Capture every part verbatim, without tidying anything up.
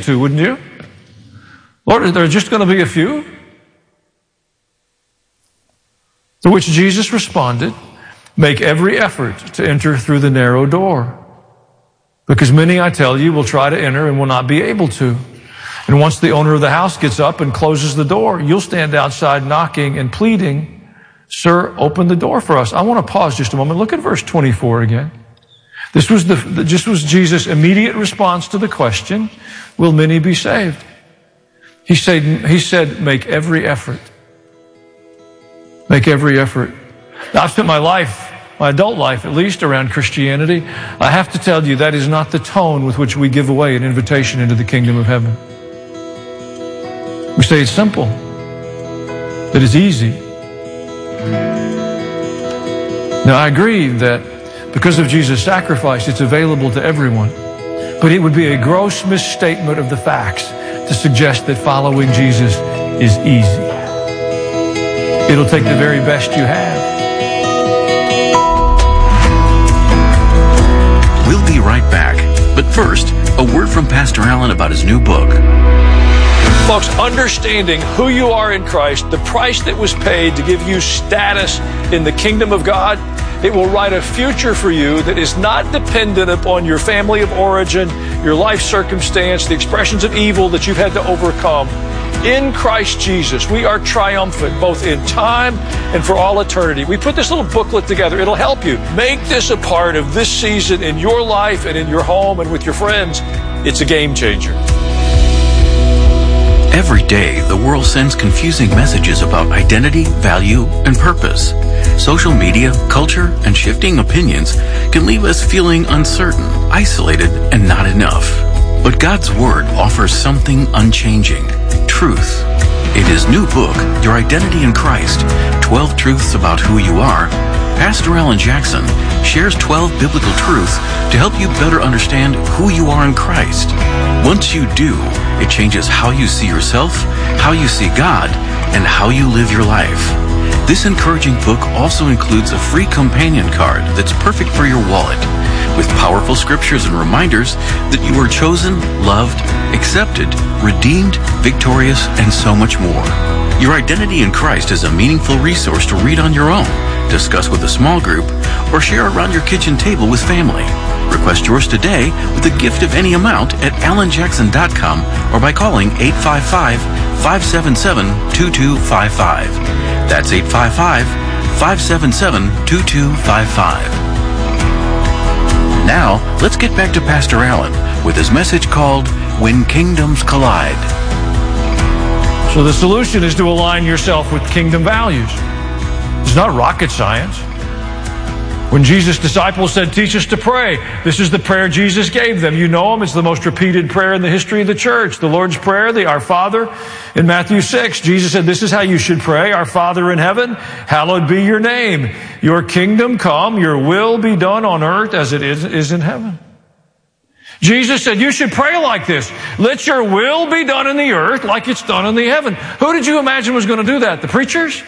to, wouldn't you? Lord, are there just going to be a few? To which Jesus responded, make every effort to enter through the narrow door. Because many, I tell you, will try to enter and will not be able to. And once the owner of the house gets up and closes the door, you'll stand outside knocking and pleading, sir, open the door for us. I want to pause just a moment. Look at verse twenty-four again. This was the, this was Jesus' immediate response to the question, will many be saved? He said, he said, make every effort. Make every effort. Now, I've spent my life, my adult life at least, around Christianity. I have to tell you, that is not the tone with which we give away an invitation into the kingdom of heaven. We say it's simple, that it's easy. Now, I agree that because of Jesus' sacrifice, it's available to everyone. But it would be a gross misstatement of the facts to suggest that following Jesus is easy. It'll take the very best you have. We'll be right back. But first, a word from Pastor Allen about his new book. Folks, understanding who you are in Christ, the price that was paid to give you status in the kingdom of God, it will write a future for you that is not dependent upon your family of origin, your life circumstance, the expressions of evil that you've had to overcome. In Christ Jesus, we are triumphant both in time and for all eternity. We put this little booklet together. It'll help you. Make this a part of this season in your life and in your home and with your friends. It's a game changer. Every day, the world sends confusing messages about identity, value, and purpose. Social media, culture, and shifting opinions can leave us feeling uncertain, isolated, and not enough. But God's Word offers something unchanging, truth. In his new book, Your Identity in Christ, twelve Truths About Who You Are, Pastor Alan Jackson shares twelve biblical truths to help you better understand who you are in Christ. Once you do, it changes how you see yourself, how you see God, and how you live your life. This encouraging book also includes a free companion card that's perfect for your wallet, with powerful scriptures and reminders that you are chosen, loved, accepted, redeemed, victorious, and so much more. Your Identity in Christ is a meaningful resource to read on your own, discuss with a small group, or share around your kitchen table with family. Request yours today with a gift of any amount at alan jackson dot com or by calling eight five five, five seven seven, two two five five. That's eight five five, five seven seven, two two five five. Now, let's get back to Pastor Allen with his message called When Kingdoms Collide. So the solution is to align yourself with kingdom values. It's not rocket science. When Jesus' disciples said, teach us to pray, this is the prayer Jesus gave them. You know them. It's the most repeated prayer in the history of the church. The Lord's Prayer, the Our Father. In Matthew six, Jesus said, this is how you should pray. Our Father in heaven, hallowed be your name. Your kingdom come, your will be done on earth as it is, is in heaven. Jesus said, you should pray like this. Let your will be done in the earth like it's done in the heaven. Who did you imagine was going to do that? The preachers?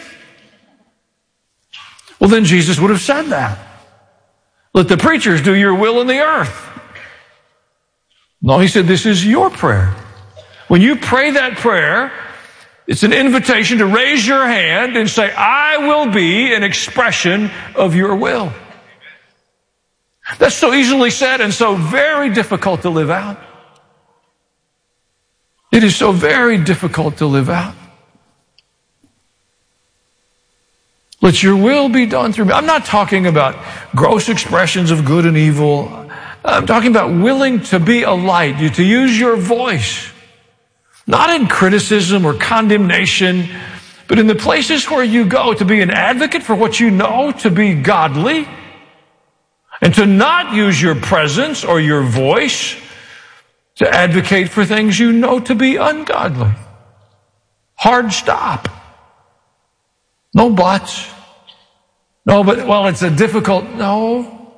Well, then Jesus would have said that. Let the preachers do your will in the earth. No, he said, this is your prayer. When you pray that prayer, it's an invitation to raise your hand and say, I will be an expression of your will. That's so easily said and so very difficult to live out. It is so very difficult to live out. Let your will be done through me. I'm not talking about gross expressions of good and evil. I'm talking about willing to be a light, to use your voice, not in criticism or condemnation, but in the places where you go to be an advocate for what you know to be godly, and to not use your presence or your voice to advocate for things you know to be ungodly. Hard stop. No buts. No, but, well, it's a difficult, no.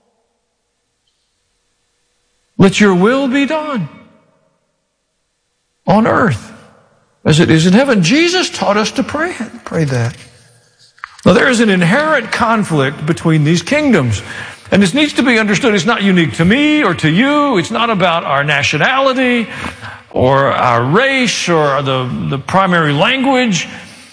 Let your will be done on earth as it is in heaven. Jesus taught us to pray, pray that. Now, there is an inherent conflict between these kingdoms. And this needs to be understood. It's not unique to me or to you. It's not about our nationality or our race or the, the primary language.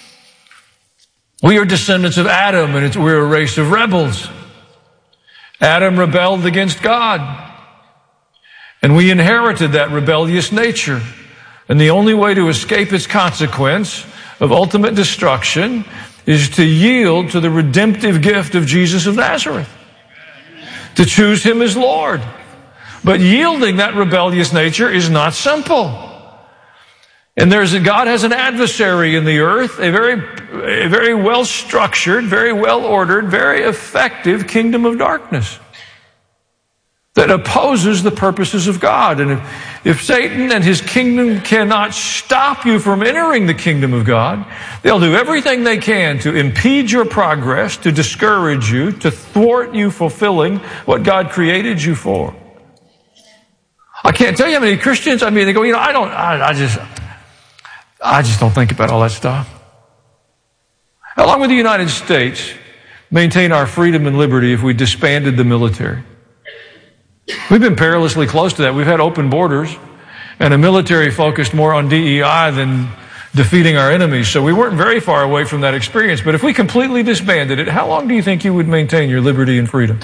We are descendants of Adam, and it's, we're a race of rebels. Adam rebelled against God, and we inherited that rebellious nature. And the only way to escape its consequence of ultimate destruction is to yield to the redemptive gift of Jesus of Nazareth, to choose Him as Lord. But yielding that rebellious nature is not simple. And there's a, God has an adversary in the earth, a very, a very well-structured, very well-ordered, very effective kingdom of darkness that opposes the purposes of God. And if, if Satan and his kingdom cannot stop you from entering the kingdom of God, they'll do everything they can to impede your progress, to discourage you, to thwart you fulfilling what God created you for. I can't tell you how many Christians, I mean, they go, you know, I don't, I, I just... I just don't think about all that stuff. How long would the United States maintain our freedom and liberty if we disbanded the military? We've been perilously close to that. We've had open borders and a military focused more on D E I than defeating our enemies. So we weren't very far away from that experience. But if we completely disbanded it, how long do you think you would maintain your liberty and freedom?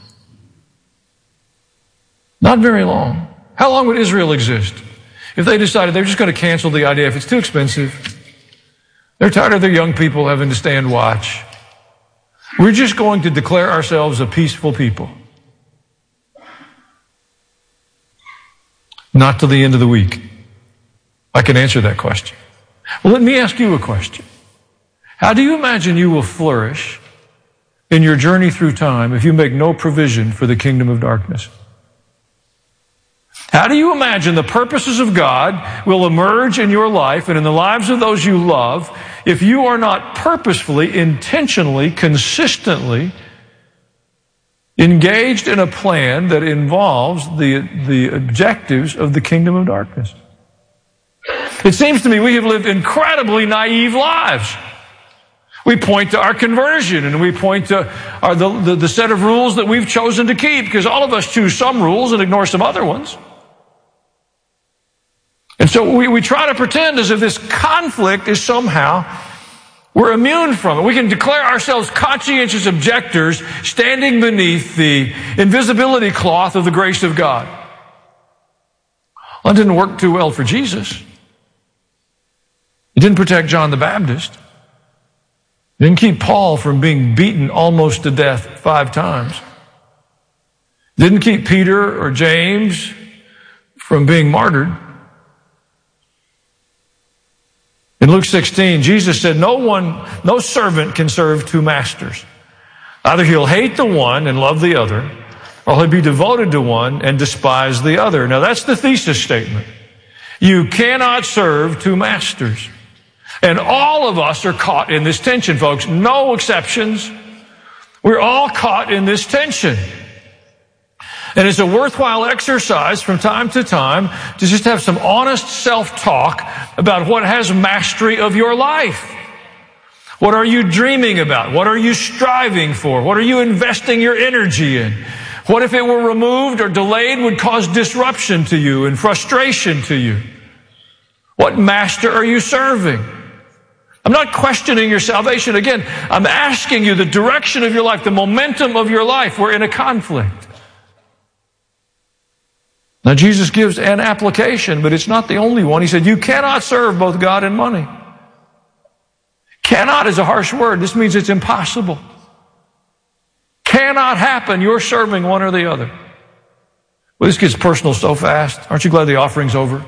Not very long. How long would Israel exist? If they decided they're just going to cancel the idea, if it's too expensive, they're tired of their young people having to stand watch. We're just going to declare ourselves a peaceful people. Not till the end of the week. I can answer that question. Well, let me ask you a question. How do you imagine you will flourish in your journey through time if you make no provision for the kingdom of darkness? How do you imagine the purposes of God will emerge in your life and in the lives of those you love if you are not purposefully, intentionally, consistently engaged in a plan that involves the, the objectives of the kingdom of darkness? It seems to me we have lived incredibly naive lives. We point to our conversion and we point to our, the, the, the set of rules that we've chosen to keep, because all of us choose some rules and ignore some other ones. And so we, we try to pretend as if this conflict is somehow, we're immune from it. We can declare ourselves conscientious objectors standing beneath the invisibility cloth of the grace of God. Well, it didn't work too well for Jesus. It didn't protect John the Baptist. It didn't keep Paul from being beaten almost to death five times. It didn't keep Peter or James from being martyred. In Luke sixteen, Jesus said, no one, no servant can serve two masters. Either he'll hate the one and love the other, or he'll be devoted to one and despise the other. Now that's the thesis statement. You cannot serve two masters. And all of us are caught in this tension, folks. No exceptions. We're all caught in this tension. And it's a worthwhile exercise from time to time to just have some honest self-talk about what has mastery of your life. What are you dreaming about? What are you striving for? What are you investing your energy in? What if it were removed or delayed would cause disruption to you and frustration to you? What master are you serving? I'm not questioning your salvation. Again, I'm asking you the direction of your life, the momentum of your life. We're in a conflict. Now, Jesus gives an application, but it's not the only one. He said, you cannot serve both God and money. Cannot is a harsh word. This means it's impossible. Cannot happen. You're serving one or the other. Well, this gets personal so fast. Aren't you glad the offering's over?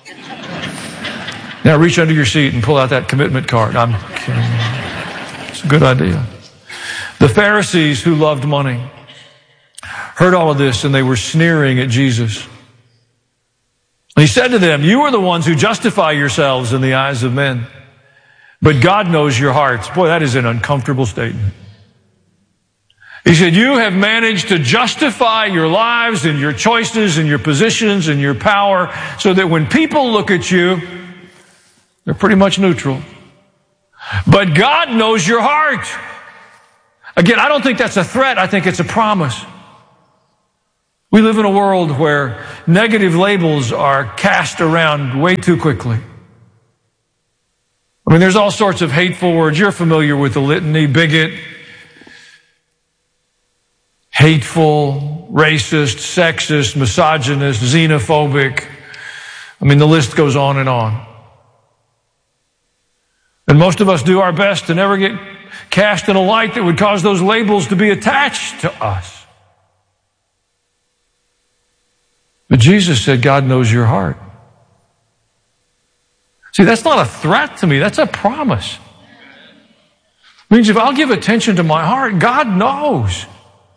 Now reach under your seat and pull out that commitment card. I'm kidding. It's a good idea. The Pharisees who loved money heard all of this and they were sneering at Jesus. And he said to them, you are the ones who justify yourselves in the eyes of men, but God knows your hearts. Boy, that is an uncomfortable statement. He said, you have managed to justify your lives and your choices and your positions and your power so that when people look at you, they're pretty much neutral. But God knows your heart. Again, I don't think that's a threat. I think it's a promise. We live in a world where negative labels are cast around way too quickly. I mean, there's all sorts of hateful words. You're familiar with the litany: bigot, hateful, racist, sexist, misogynist, xenophobic. I mean, the list goes on and on. And most of us do our best to never get cast in a light that would cause those labels to be attached to us. But Jesus said, God knows your heart. See, that's not a threat to me. That's a promise. It means if I'll give attention to my heart, God knows.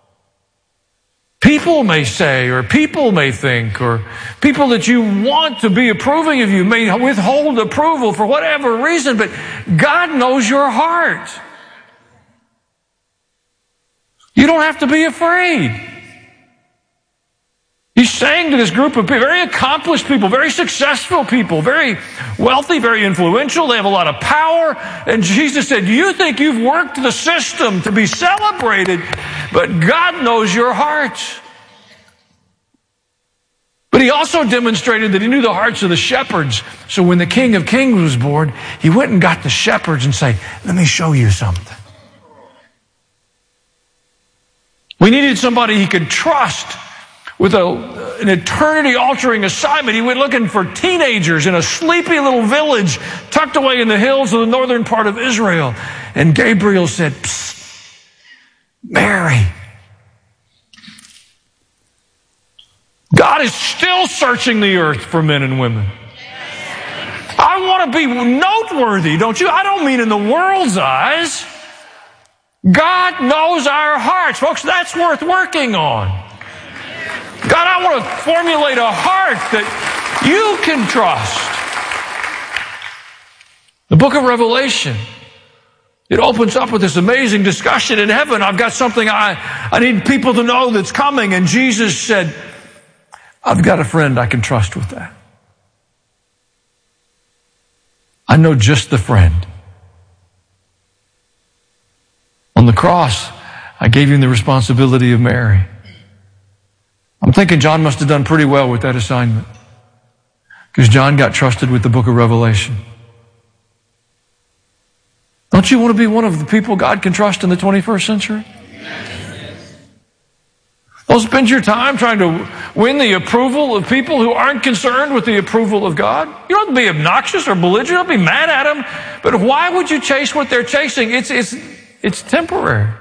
People may say, or people may think, or people that you want to be approving of you may withhold approval for whatever reason, but God knows your heart. You don't have to be afraid. He's saying to this group of people, very accomplished people, very successful people, very wealthy, very influential, they have a lot of power, and Jesus said, you think you've worked the system to be celebrated, but God knows your heart. But he also demonstrated that he knew the hearts of the shepherds. So when the King of Kings was born, he went and got the shepherds and said, let me show you something. We needed somebody he could trust with a, an eternity-altering assignment. He went looking for teenagers in a sleepy little village tucked away in the hills of the northern part of Israel. And Gabriel said, psst, Mary. God is still searching the earth for men and women. I want to be noteworthy, don't you? I don't mean in the world's eyes. God knows our hearts. Folks, that's worth working on. God, I want to formulate a heart that you can trust. The book of Revelation, it opens up with this amazing discussion in heaven. I've got something I, I need people to know that's coming. And Jesus said, I've got a friend I can trust with that. I know just the friend. On the cross, I gave him the responsibility of Mary. I'm thinking John must have done pretty well with that assignment, because John got trusted with the book of Revelation. Don't you want to be one of the people God can trust in the twenty-first century? Don't spend your time trying to win the approval of people who aren't concerned with the approval of God. You don't have to be obnoxious or belligerent. Don't be mad at them. But why would you chase what they're chasing? It's, it's, it's temporary.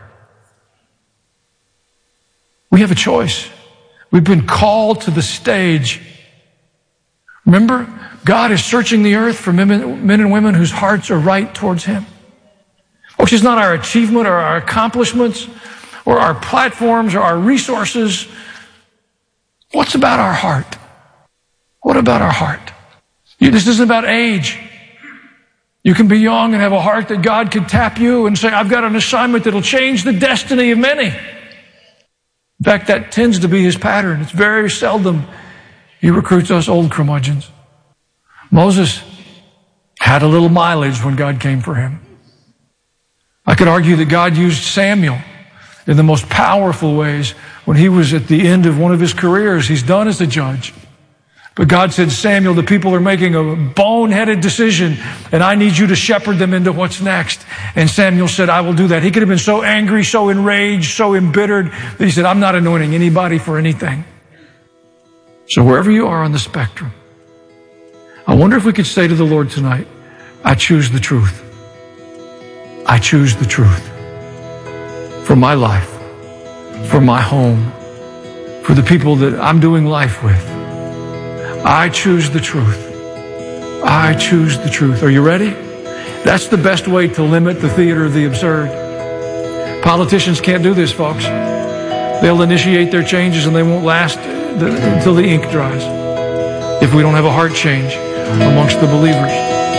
We have a choice. We've been called to the stage. Remember, God is searching the earth for men and women whose hearts are right towards him. Folks, it's not our achievement or our accomplishments or our platforms or our resources. What's about our heart? What about our heart? You, this isn't about age. You can be young and have a heart that God could tap you and say, I've got an assignment that'll change the destiny of many. In fact, that tends to be his pattern. It's very seldom he recruits us old curmudgeons. Moses had a little mileage when God came for him. I could argue that God used Samuel in the most powerful ways when he was at the end of one of his careers. He's done as a judge. But God said, Samuel, the people are making a boneheaded decision, and I need you to shepherd them into what's next. And Samuel said, I will do that. He could have been so angry, so enraged, so embittered that he said, I'm not anointing anybody for anything. So wherever you are on the spectrum, I wonder if we could say to the Lord tonight, I choose the truth. I choose the truth for my life, for my home, for the people that I'm doing life with. I choose the truth. I choose the truth. Are you ready? That's the best way to limit the theater of the absurd. Politicians can't do this, folks. They'll initiate their changes and they won't last the, until the ink dries if we don't have a heart change amongst the believers.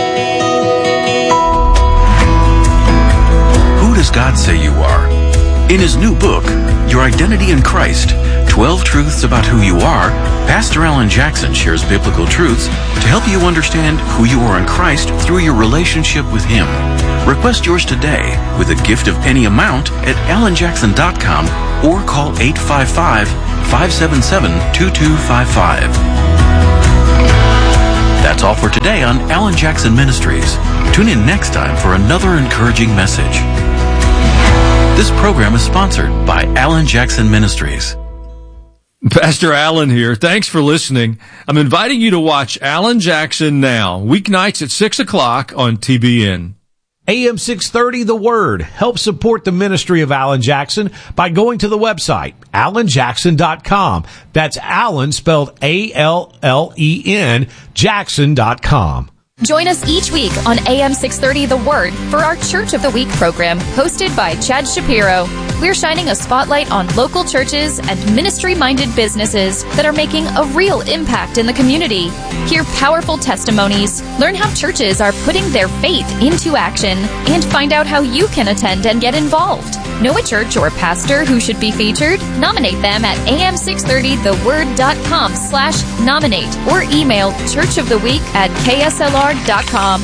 Who does God say you are? In his new book, Your Identity in Christ, twelve Truths About Who You Are, Pastor Alan Jackson shares biblical truths to help you understand who you are in Christ through your relationship with him. Request yours today with a gift of any amount at alan jackson dot com or call eight five five, five seven seven, two two five five. That's all for today on Alan Jackson Ministries. Tune in next time for another encouraging message. This program is sponsored by Alan Jackson Ministries. Pastor Alan here. Thanks for listening. I'm inviting you to watch Alan Jackson Now, weeknights at six o'clock on T B N. A M six thirty, The Word. Help support the ministry of Alan Jackson by going to the website, alan jackson dot com. That's Alan, spelled A L L E N, jackson dot com. Join us each week on A M six thirty The Word for our Church of the Week program, hosted by Chad Shapiro. We're shining a spotlight on local churches and ministry-minded businesses that are making a real impact in the community. Hear powerful testimonies, learn how churches are putting their faith into action, and find out how you can attend and get involved. Know a church or pastor who should be featured? Nominate them at A M six thirty the word dot com slash nominate or email churchoftheweek at K S L R dot com.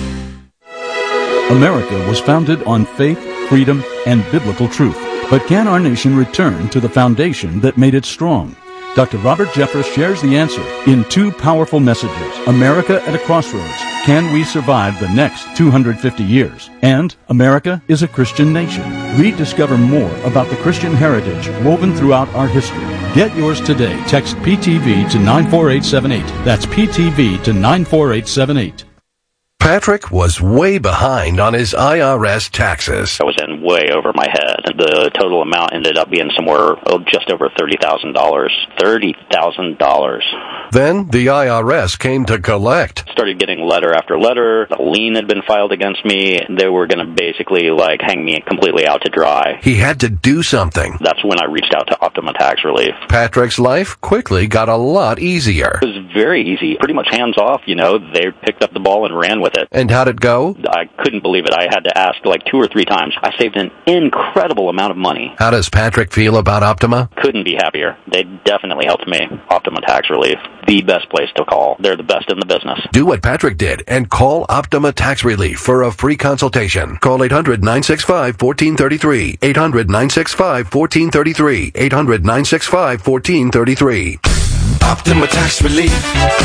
America was founded on faith, freedom, and biblical truth. But can our nation return to the foundation that made it strong? Doctor Robert Jeffress shares the answer in two powerful messages. America at a Crossroads. Can we survive the next two hundred fifty years? And America is a Christian nation. Rediscover more about the Christian heritage woven throughout our history. Get yours today. Text P T V to nine four eight seven eight. That's P T V to nine four eight seven eight. Patrick was way behind on his I R S taxes. I was in way over my head. The total amount ended up being somewhere oh, just over thirty thousand dollars. thirty thousand dollars. Then the I R S came to collect. Started getting letter after letter. A lien had been filed against me. They were going to basically like hang me completely out to dry. He had to do something. That's when I reached out to Optima Tax Relief. Patrick's life quickly got a lot easier. It was very easy. Pretty much hands off, you know. They picked up the ball and ran with it. And how'd it go? I couldn't believe it. I had to ask like two or three times. I saved an incredible amount of money. How does Patrick feel about Optima? Couldn't be happier. They definitely helped me. Optima Tax Relief. The best place to call. They're the best in the business. Do what Patrick did and call Optima Tax Relief for a free consultation. Call eight hundred, nine six five, one four three three. eight hundred, nine six five, one four three three. eight hundred, nine six five, one four three three. Optima Tax Relief.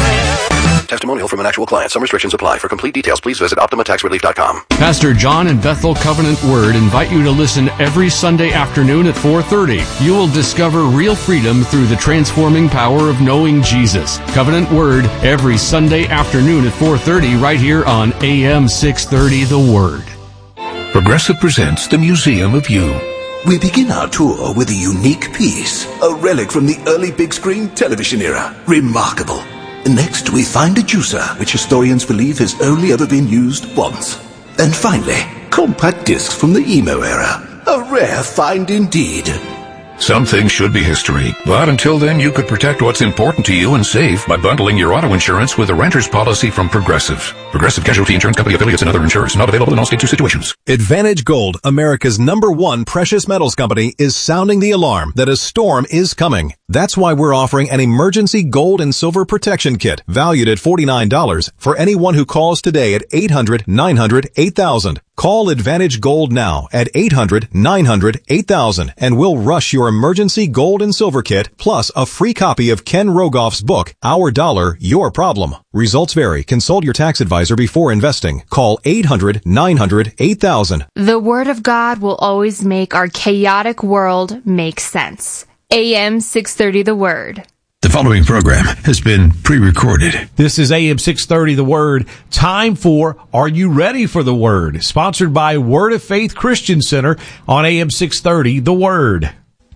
Testimonial from an actual client. Some restrictions apply. For complete details, please visit optima tax relief dot com. Pastor John and Bethel Covenant Word invite you to listen every Sunday afternoon at four thirty. You will discover real freedom through the transforming power of knowing Jesus. Covenant Word every Sunday afternoon at four thirty right here on A M six thirty The Word. Progressive presents the Museum of You. We begin our tour with a unique piece, a relic from the early big screen television era. Remarkable. Next, we find a juicer, which historians believe has only ever been used once. And finally, compact discs from the emo era. A rare find indeed. Some things should be history, but until then you could protect what's important to you and save by bundling your auto insurance with a renter's policy from Progressive. Progressive Casualty Insurance Company affiliates and other insurers. Not available in all states or situations. Advantage Gold, America's number one precious metals company, is sounding the alarm that a storm is coming. That's why we're offering an emergency gold and silver protection kit valued at forty-nine dollars for anyone who calls today at eight hundred, nine hundred, eight thousand. Call Advantage Gold now at eight hundred, nine hundred, eight thousand and we'll rush your emergency gold and silver kit plus a free copy of Ken Rogoff's book, Our Dollar, Your Problem. Results vary. Consult your tax advisor before investing. Call eight hundred, nine hundred, eight thousand. The Word of God will always make our chaotic world make sense. A M six thirty The Word. The following program has been pre-recorded. This is A M six thirty The Word. Time for Are You Ready for the Word? Sponsored by Word of Faith Christian Center on A M six thirty The Word.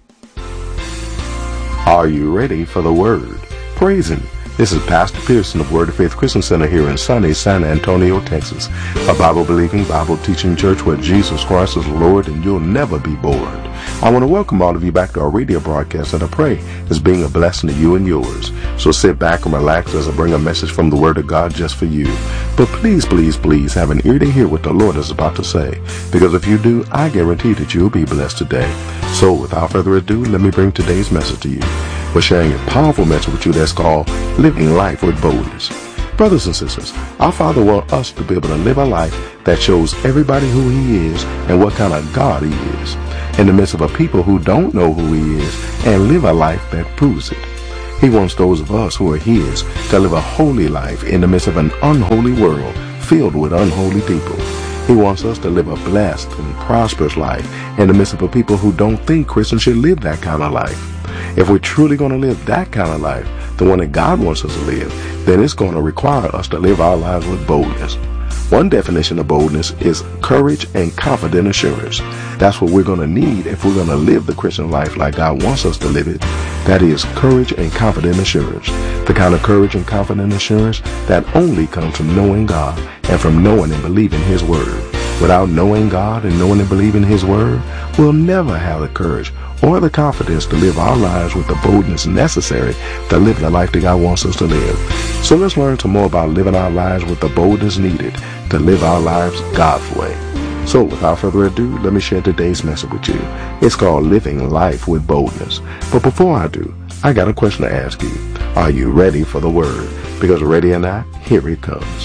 Are you ready for the Word? Praise Him. This is Pastor Pearson of Word of Faith Christian Center here in sunny San Antonio, Texas. A Bible-believing, Bible-teaching church where Jesus Christ is Lord and you'll never be bored. I want to welcome all of you back to our radio broadcast, and I pray it's being a blessing to you and yours. So sit back and relax as I bring a message from the Word of God just for you. But please, please, please have an ear to hear what the Lord is about to say, because if you do, I guarantee that you'll be blessed today. So without further ado, let me bring today's message to you. We're sharing a powerful message with you that's called Living Life with Boldness. Brothers and sisters, our Father wants us to be able to live a life that shows everybody who He is and what kind of God He is. in the midst of a people who don't know who he is and live a life that proves it. He wants those of us who are his to live a holy life in the midst of an unholy world filled with unholy people. He wants us to live a blessed and prosperous life in the midst of a people who don't think Christians should live that kind of life. If we're truly going to live that kind of life, the one that God wants us to live, then it's going to require us to live our lives with boldness. One definition of boldness is courage and confident assurance. That's what we're going to need if we're going to live the Christian life like God wants us to live it. That is courage and confident assurance. The kind of courage and confident assurance that only comes from knowing God and from knowing and believing his word. Without knowing God and knowing and believing his word, we'll never have the courage or the confidence to live our lives with the boldness necessary to live the life that God wants us to live. So let's learn some more about living our lives with the boldness needed to live our lives God's way. So without further ado, let me share today's message with you. It's called Living Life with Boldness. But before I do, I got a question to ask you. Are you ready for the word? Because ready or not, here it comes.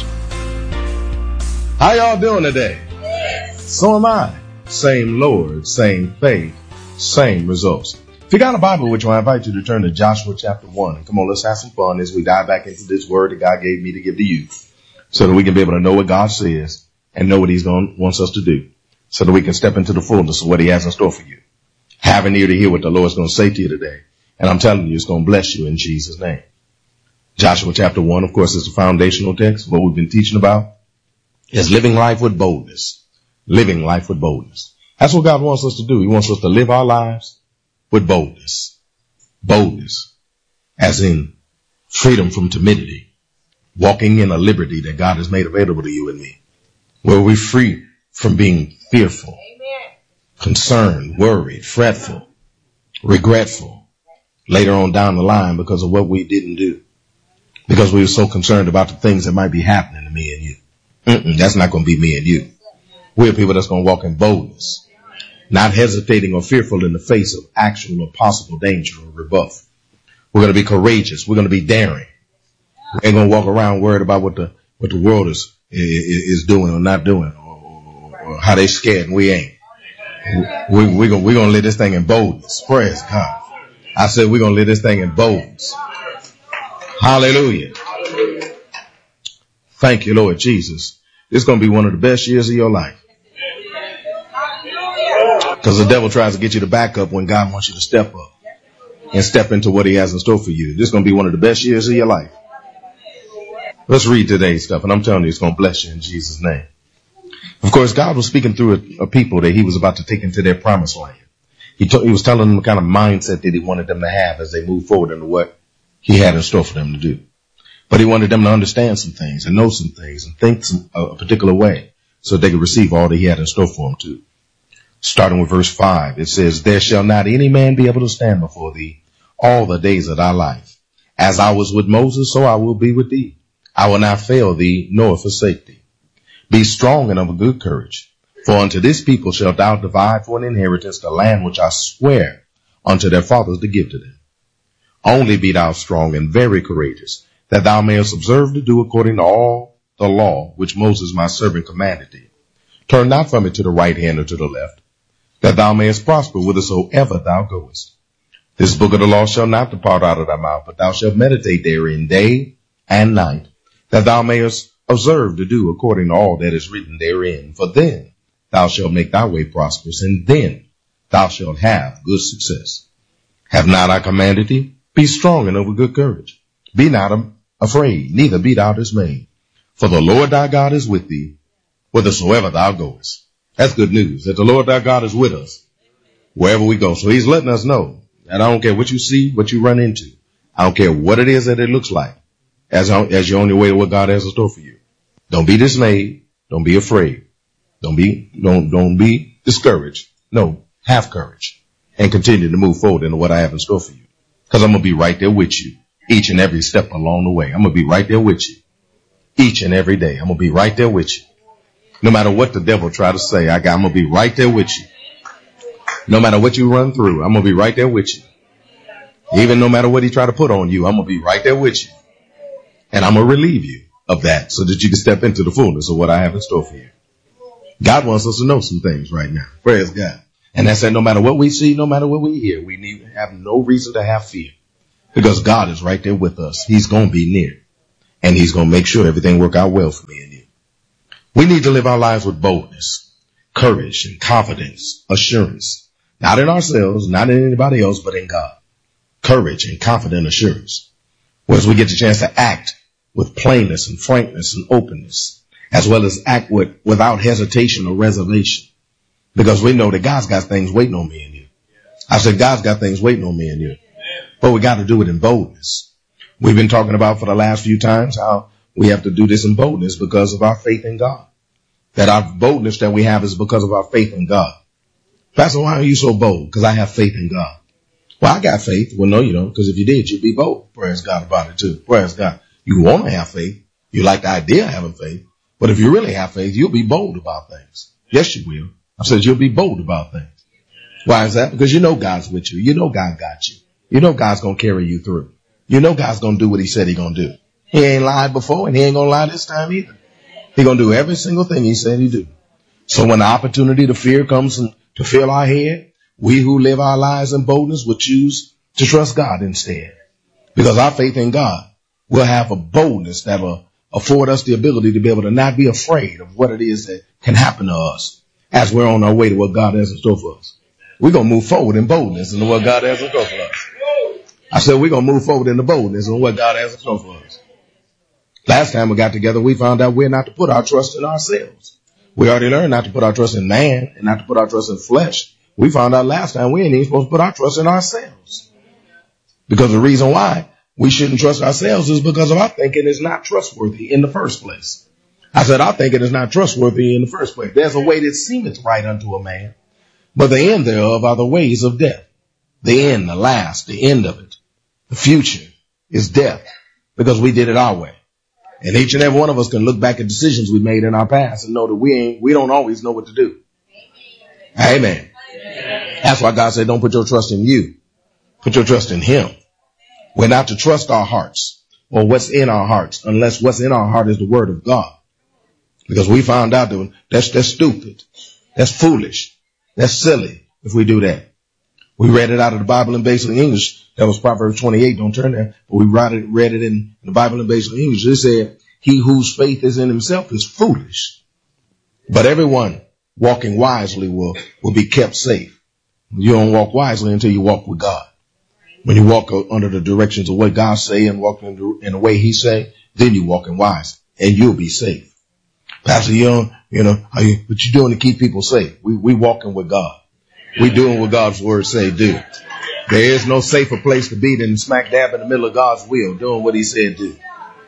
How y'all doing today? So am I. Same Lord, same faith, same results. If you got a Bible with you, I invite you to turn to Joshua chapter one. Come on, let's have some fun as we dive back into this word that God gave me to give to you, so that we can be able to know what God says and know what he's going wants us to do, so that we can step into the fullness of what he has in store for you. Have an ear to hear what the Lord's going to say to you today. And I'm telling you, it's going to bless you in Jesus' name. Joshua chapter one, of course, is the foundational text. What we've been teaching about is living life with boldness. Living life with boldness. That's what God wants us to do. He wants us to live our lives with boldness. Boldness, as in freedom from timidity. Walking in a liberty that God has made available to you and me. Where we're free from being fearful, Amen. Concerned, worried, fretful, regretful, later on down the line because of what we didn't do. Because we were so concerned about the things that might be happening to me and you. Mm-mm, that's not going to be me and you. We're people that's going to walk in boldness, not hesitating or fearful in the face of actual or possible danger or rebuff. We're going to be courageous. We're going to be daring. We ain't going to walk around worried about what the what the world is is doing or not doing, or, or, or how they scared, and we ain't. We, we're going we're going to live this thing in boldness. Praise God. I said we're going to live this thing in boldness. Hallelujah. Thank you, Lord Jesus. This is going to be one of the best years of your life. Because the devil tries to get you to back up when God wants you to step up and step into what he has in store for you. This is going to be one of the best years of your life. Let's read today's stuff, and I'm telling you, it's going to bless you in Jesus' name. Of course, God was speaking through a, a people that he was about to take into their promised land. He, t- he was telling them the kind of mindset that he wanted them to have as they move forward into what he had in store for them to do. But he wanted them to understand some things and know some things and think some, a, a particular way so they could receive all that he had in store for them too. Starting with verse five, it says, "There shall not any man be able to stand before thee all the days of thy life. As I was with Moses, so I will be with thee. I will not fail thee nor forsake thee. Be strong and of a good courage. For unto this people shalt thou divide for an inheritance the land which I swear unto their fathers to give to them. Only be thou strong and very courageous, that thou mayest observe to do according to all the law which Moses my servant commanded thee. Turn not from it to the right hand or to the left, that thou mayest prosper whithersoever thou goest. This book of the law shall not depart out of thy mouth, but thou shalt meditate therein day and night, that thou mayest observe to do according to all that is written therein. For then thou shalt make thy way prosperous, and then thou shalt have good success. Have not I commanded thee? Be strong and of good courage. Be not afraid, neither be thou dismayed. For the Lord thy God is with thee, whithersoever thou goest." That's good news, that the Lord thy God is with us wherever we go. So he's letting us know that I don't care what you see, what you run into. I don't care what it is that it looks like as, as you're on your way to what God has in store for you. Don't be dismayed. Don't be afraid. Don't be, don't, don't be discouraged. No, have courage and continue to move forward into what I have in store for you. Because I'm going to be right there with you each and every step along the way. I'm going to be right there with you each and every day. I'm going to be right there with you. No matter what the devil try to say, I got, I'm going to be right there with you. No matter what you run through, I'm going to be right there with you. Even no matter what he try to put on you, I'm going to be right there with you. And I'm going to relieve you of that so that you can step into the fullness of what I have in store for you. God wants us to know some things right now. Praise God. And that said, no matter what we see, no matter what we hear, we need to have no reason to have fear because God is right there with us. He's going to be near and he's going to make sure everything work out well for me and you. We need to live our lives with boldness, courage, and confidence, assurance, not in ourselves, not in anybody else, but in God. Courage and confident assurance. Whereas we get the chance to act with plainness and frankness and openness, as well as act with, without hesitation or reservation. Because we know that God's got things waiting on me and you. I said, God's got things waiting on me and you. But we got to do it in boldness. We've been talking about for the last few times how we have to do this in boldness because of our faith in God. That our boldness that we have is because of our faith in God. Pastor, why are you so bold? Because I have faith in God. Well, I got faith. Well, no, you don't. Because if you did, you'd be bold. Praise God about it too. Praise God. You want to have faith. You like the idea of having faith. But if you really have faith, you'll be bold about things. Yes, you will. I said you'll be bold about things. Why is that? Because you know God's with you. You know God got you. You know God's going to carry you through. You know God's going to do what he said he's going to do. He ain't lied before and he ain't going to lie this time either. He's going to do every single thing he said he'd do. So when the opportunity to fear comes and to fill our head, we who live our lives in boldness will choose to trust God instead. Because our faith in God will have a boldness that will afford us the ability to be able to not be afraid of what it is that can happen to us as we're on our way to what God has in store for us. We're going to move forward in boldness into what God has in store for us. I said we're going to move forward in the boldness and what God has in store for us. Last time we got together, we found out we're not to put our trust in ourselves. We already learned not to put our trust in man and not to put our trust in flesh. We found out last time we ain't even supposed to put our trust in ourselves. Because the reason why we shouldn't trust ourselves is because of our thinking is not trustworthy in the first place. I said our thinking is not trustworthy in the first place. There's a way that seemeth right unto a man, but the end thereof are the ways of death. The end, the last, the end of it, the future is death because we did it our way. And each and every one of us can look back at decisions we made in our past and know that we ain't, we don't always know what to do. Amen. Amen. That's why God said, don't put your trust in you. Put your trust in him. We're not to trust our hearts or what's in our hearts unless what's in our heart is the word of God. Because we found out that that's, that's stupid. That's foolish. That's silly if we do that. We read it out of the Bible in basic English. That was Proverbs twenty-eight. Don't turn there. But we read it, read it in the Bible in basic English. It said, he whose faith is in himself is foolish. But everyone walking wisely will, will be kept safe. You don't walk wisely until you walk with God. When you walk under the directions of what God say and walk in the, in the way he say, then you walk in wise and you'll be safe. Pastor Young, you know, how you, what you doing to keep people safe? We, we walking with God. We doing what God's word say do. There is no safer place to be than smack dab in the middle of God's will, doing what he said do.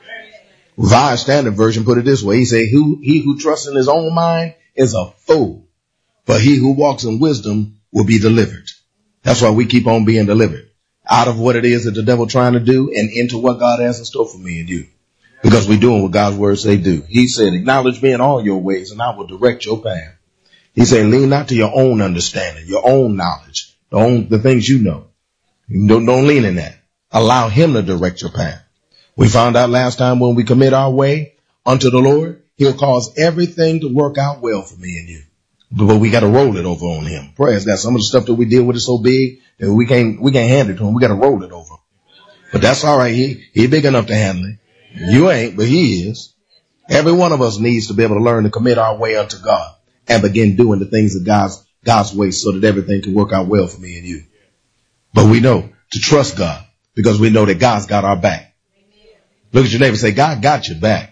Revised Standard Version put it this way. He said, who, he who trusts in his own mind is a fool, but he who walks in wisdom will be delivered. That's why we keep on being delivered out of what it is that the devil trying to do and into what God has in store for me and you. Because we're doing what God's word say do. He said, acknowledge me in all your ways and I will direct your path. He said, lean not to your own understanding, your own knowledge, the, own, the things you know. Don't, don't lean in that. Allow him to direct your path. We found out last time when we commit our way unto the Lord, he'll cause everything to work out well for me and you. But we got to roll it over on him. Praise God. Some of the stuff that we deal with is so big that we can't, we can't hand it to him. We got to roll it over. But that's all right. He, he's big enough to handle it. You ain't, but he is. Every one of us needs to be able to learn to commit our way unto God and begin doing the things of God's, God's way so that everything can work out well for me and you. But we know to trust God because we know that God's got our back. Look at your neighbor and say, God got your back.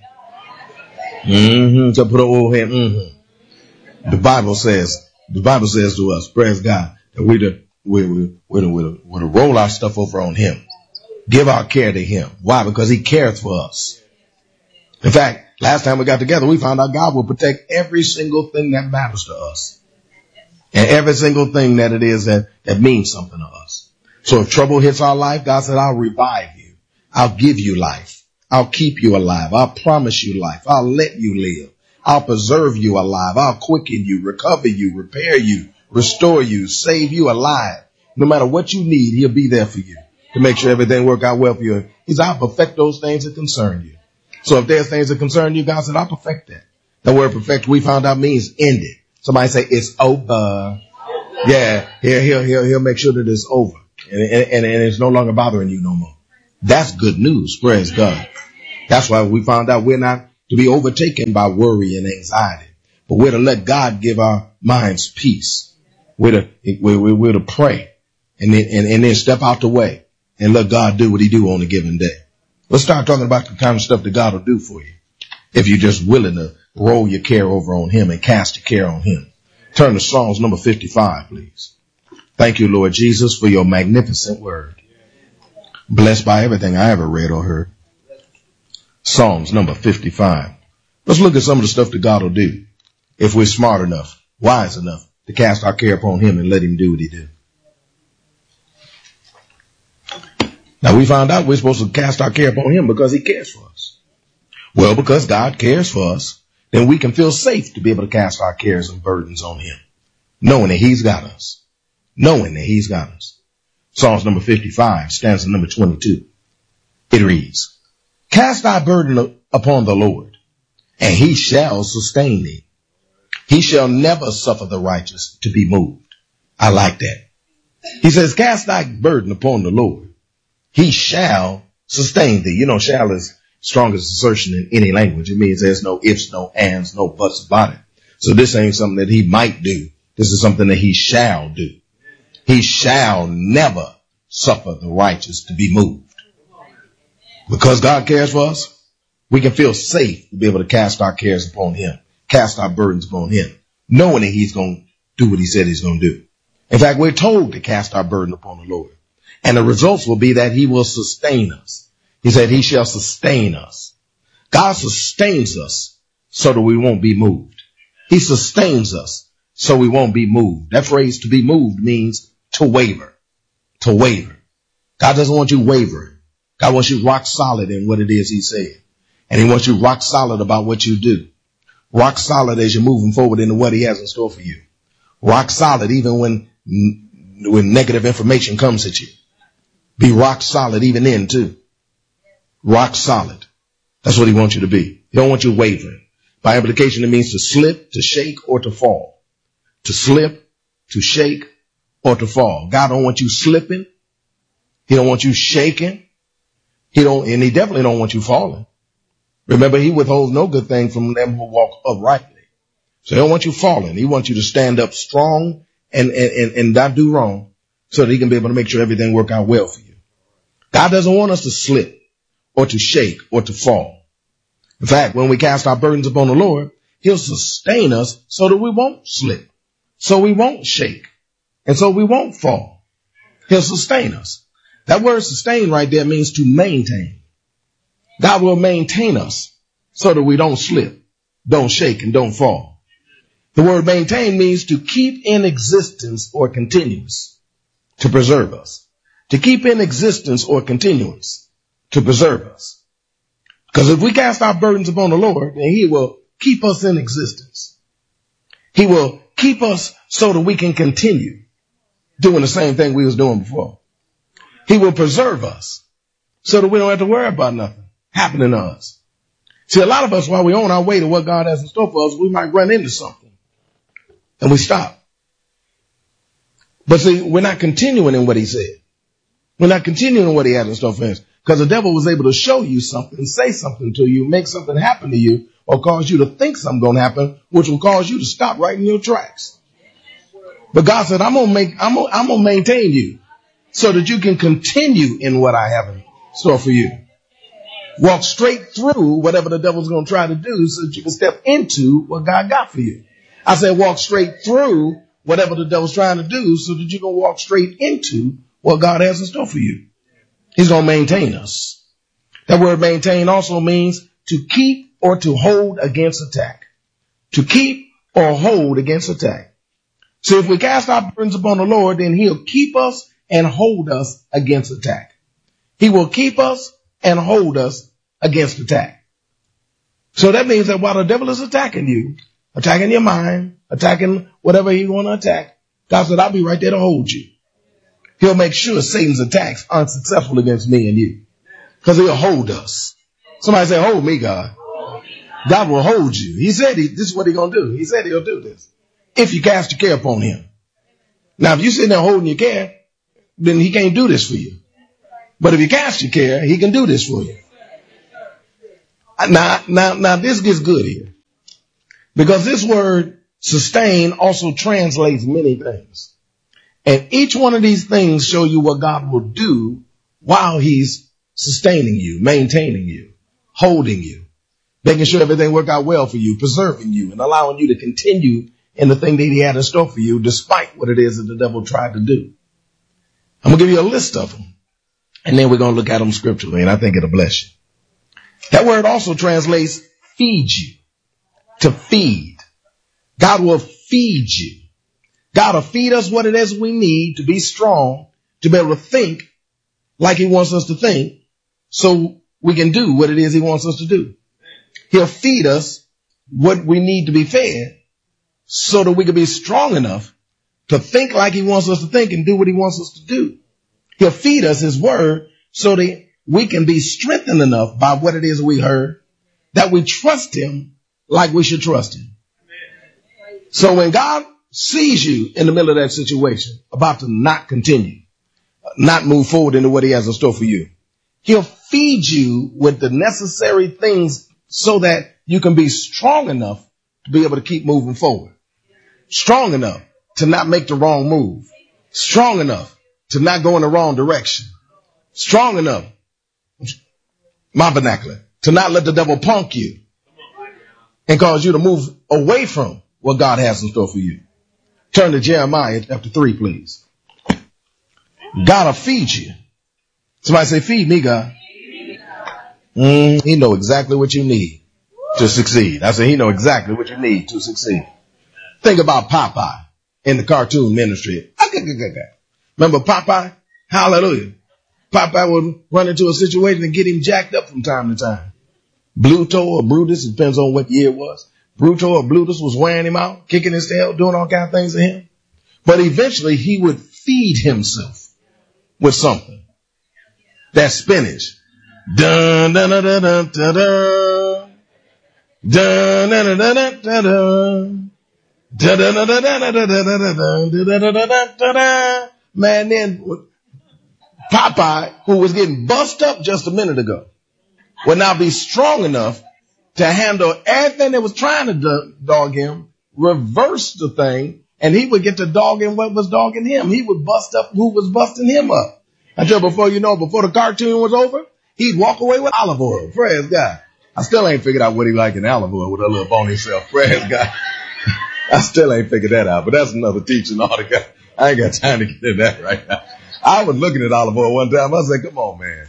Mm-hmm. So put an old hand. Mm-hmm. The Bible says, the Bible says to us, praise God, that we to, we, we, we to, we to, we to roll our stuff over on him. Give our care to him. Why? Because he cares for us. In fact, last time we got together, we found out God will protect every single thing that matters to us. And every single thing that it is that, that means something to us. So if trouble hits our life, God said, I'll revive you. I'll give you life. I'll keep you alive. I'll promise you life. I'll let you live. I'll preserve you alive. I'll quicken you, recover you, repair you, restore you, save you alive. No matter what you need, he'll be there for you to make sure everything work out well for you. He's, I'll perfect those things that concern you. So if there's things that concern you, God said, I'll perfect that. The word perfect, we found out, means ended. Somebody say, it's over. Yeah, he'll, he'll, he'll, he'll make sure that it's over and, and, and it's no longer bothering you no more. That's good news. Praise God. That's why we found out we're not to be overtaken by worry and anxiety, but we're to let God give our minds peace. We're to, we're, we're to pray and then, and, and then step out the way and let God do what he do on a given day. Let's start talking about the kind of stuff that God will do for you if you're just willing to roll your care over on him and cast your care on him. Turn to Psalms number fifty-five, please. Thank you, Lord Jesus, for your magnificent word. Blessed by everything I ever read or heard. Psalms number fifty-five. Let's look at some of the stuff that God will do if we're smart enough, wise enough to cast our care upon him and let him do what he do. Now, we found out we're supposed to cast our care upon him because he cares for us. Well, because God cares for us, then we can feel safe to be able to cast our cares and burdens on him, knowing that he's got us, knowing that he's got us. Psalms number fifty-five, stanza number twenty-two. It reads, cast thy burden upon the Lord, and he shall sustain thee. He shall never suffer the righteous to be moved. I like that. He says, cast thy burden upon the Lord. He shall sustain thee. You know, shall is strongest assertion in any language. It means there's no ifs, no ands, no buts about it. So this ain't something that he might do. This is something that he shall do. He shall never suffer the righteous to be moved. Because God cares for us, we can feel safe to be able to cast our cares upon him, cast our burdens upon him, knowing that he's going to do what he said he's going to do. In fact, we're told to cast our burden upon the Lord. And the results will be that he will sustain us. He said he shall sustain us. God sustains us so that we won't be moved. He sustains us so we won't be moved. That phrase to be moved means to waver, to waver. God doesn't want you wavering. God wants you rock solid in what it is he said. And he wants you rock solid about what you do. Rock solid as you're moving forward into what he has in store for you. Rock solid even when, when negative information comes at you. Be rock solid even then too. Rock solid. That's what he wants you to be. He don't want you wavering. By implication, it means to slip, to shake, or to fall. To slip, to shake, or to fall. God don't want you slipping. He don't want you shaking. He don't, and he definitely don't want you falling. Remember, he withholds no good thing from them who walk uprightly. So he don't want you falling. He wants you to stand up strong and, and, and, and not do wrong so that he can be able to make sure everything work out well for you. God doesn't want us to slip or to shake or to fall. In fact, when we cast our burdens upon the Lord, he'll sustain us so that we won't slip, so we won't shake, and so we won't fall. He'll sustain us. That word sustain right there means to maintain. God will maintain us so that we don't slip, don't shake, and don't fall. The word maintain means to keep in existence or continuous, to preserve us. To keep in existence or continuance, to preserve us. Because if we cast our burdens upon the Lord, then he will keep us in existence. He will keep us so that we can continue doing the same thing we was doing before. He will preserve us so that we don't have to worry about nothing happening to us. See, a lot of us, while we're on our way to what God has in store for us, we might run into something and we stop. But see, we're not continuing in what he said. We're not continuing what he has in store for us. Because the devil was able to show you something, say something to you, make something happen to you, or cause you to think something's going to happen, which will cause you to stop right in your tracks. But God said, I'm going to make, I'm going, I'm going to maintain you so that you can continue in what I have in store for you. Walk straight through whatever the devil's going to try to do so that you can step into what God got for you. I said, walk straight through whatever the devil's trying to do so that you can walk straight into what God has in store for you. He's going to maintain us. That word maintain also means to keep or to hold against attack. To keep or hold against attack. So if we cast our burdens upon the Lord, then he'll keep us and hold us against attack. He will keep us and hold us against attack. So that means that while the devil is attacking you, attacking your mind, attacking whatever he want to attack, God said, I'll be right there to hold you. He'll make sure Satan's attacks aren't successful against me and you. Because he'll hold us. Somebody say, hold me, God. God will hold you. He said he, this is what he's going to do. He said he'll do this. If you cast your care upon him. Now, if you're sitting there holding your care, then he can't do this for you. But if you cast your care, he can do this for you. Now, now, now this gets good here. Because this word sustain also translates many things. And each one of these things show you what God will do while he's sustaining you, maintaining you, holding you, making sure everything work out well for you, preserving you, and allowing you to continue in the thing that he had in store for you, despite what it is that the devil tried to do. I'm going to give you a list of them, and then we're going to look at them scripturally, and I think it'll bless you. That word also translates feed you, to feed. God will feed you. God will feed us what it is we need to be strong, to be able to think like he wants us to think, so we can do what it is he wants us to do. He'll feed us what we need to be fed so that we can be strong enough to think like he wants us to think and do what he wants us to do. He'll feed us his word so that we can be strengthened enough by what it is we heard that we trust him like we should trust him. So when God sees you in the middle of that situation, about to not continue, not move forward into what he has in store for you, he'll feed you with the necessary things so that you can be strong enough to be able to keep moving forward. Strong enough to not make the wrong move. Strong enough to not go in the wrong direction. Strong enough, my vernacular, to not let the devil punk you and cause you to move away from what God has in store for you. Turn to Jeremiah chapter three, please. God will feed you. Somebody say, feed me, God. Mm, he know exactly what you need to succeed. I say he know exactly what you need to succeed. Think about Popeye in the cartoon ministry. Remember Popeye? Hallelujah. Popeye would run into a situation and get him jacked up from time to time. Bluto or Brutus, it depends on what year it was. Bruto or Brutus was wearing him out, kicking his tail, doing all kinds of things to him. But eventually he would feed himself with something. That spinach. Dun, dun, dun, dun, dun, dun, dun. Dun, dun, dun, dun, dun, dun. Dun, dun, dun, dun, dun, dun, dun, dun, dun, dun, dun. Man, then Popeye, who was getting bust up just a minute ago, would now be strong enough to handle everything that was trying to do- dog him, reverse the thing, and he would get to dogging what was dogging him. He would bust up who was busting him up. Until before you know, before the cartoon was over, he'd walk away with olive oil. Praise God. I still ain't figured out what he like in olive oil with a little bony self. Praise God. I still ain't figured that out, but that's another teaching altogether. I ain't got time to get into that right now. I was looking at olive oil one time. I said, come on, man.